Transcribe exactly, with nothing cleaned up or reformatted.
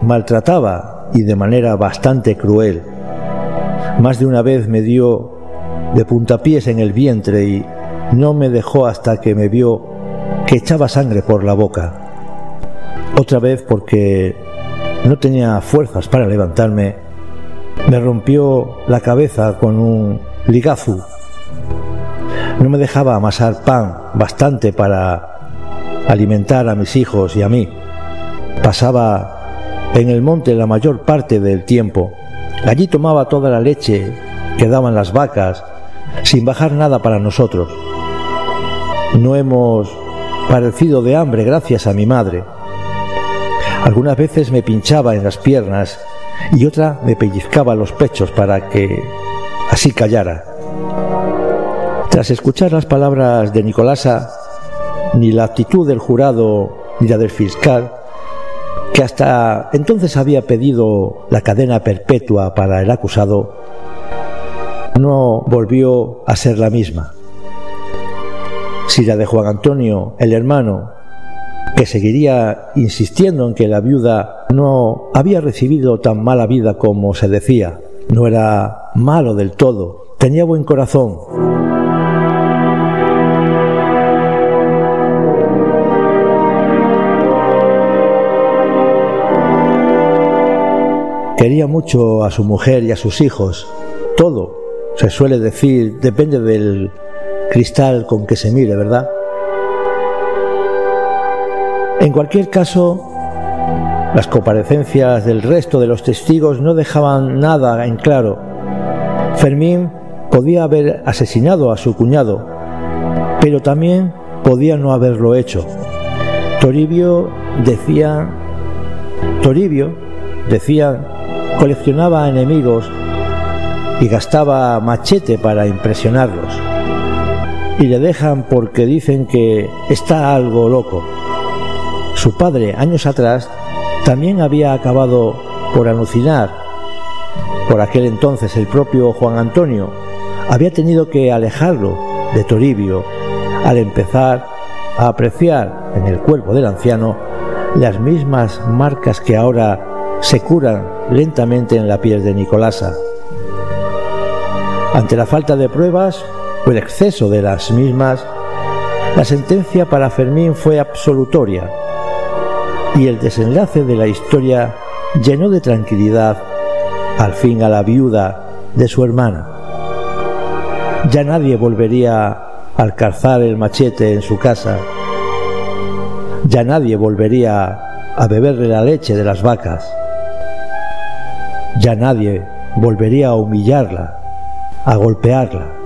maltrataba y de manera bastante cruel. Más de una vez me dio de puntapiés en el vientre y no me dejó hasta que me vio que echaba sangre por la boca. Otra vez, porque no tenía fuerzas para levantarme, me rompió la cabeza con un ligazu. No me dejaba amasar pan bastante para alimentar a mis hijos y a mí. Pasaba en el monte la mayor parte del tiempo. Allí tomaba toda la leche que daban las vacas, sin bajar nada para nosotros. No hemos padecido de hambre gracias a mi madre. Algunas veces me pinchaba en las piernas y otra me pellizcaba los pechos para que así callara. Tras escuchar las palabras de Nicolasa, ni la actitud del jurado ni la del fiscal, que hasta entonces había pedido la cadena perpetua para el acusado, no volvió a ser la misma. Si la de Juan Antonio, el hermano, que seguiría insistiendo en que la viuda no había recibido tan mala vida como se decía, no era malo del todo, tenía buen corazón. Quería mucho a su mujer y a sus hijos. Todo, se suele decir, depende del cristal con que se mire, ¿verdad? En cualquier caso, las comparecencias del resto de los testigos no dejaban nada en claro. Fermín podía haber asesinado a su cuñado, pero también podía no haberlo hecho. Toribio decía, Toribio decía, coleccionaba enemigos y gastaba machete para impresionarlos. Y le dejan porque dicen que está algo loco. Su padre, años atrás, también había acabado por alucinar. Por aquel entonces el propio Juan Antonio había tenido que alejarlo de Toribio al empezar a apreciar en el cuerpo del anciano las mismas marcas que ahora se curan lentamente en la piel de Nicolasa. Ante la falta de pruebas o el exceso de las mismas, la sentencia para Fermín fue absolutoria y el desenlace de la historia llenó de tranquilidad al fin a la viuda de su hermana. Ya nadie volvería a alcanzar el machete en su casa, ya nadie volvería a beberle la leche de las vacas, ya nadie volvería a humillarla, a golpearla.